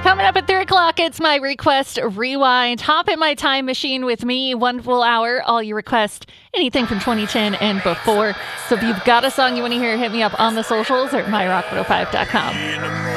Coming up at 3 o'clock, it's my Request Rewind. Hop in my time machine with me, 1 full hour, all you request, anything from 2010 and before. So if you've got a song you want to hear, hit me up on the socials or myrock105.com.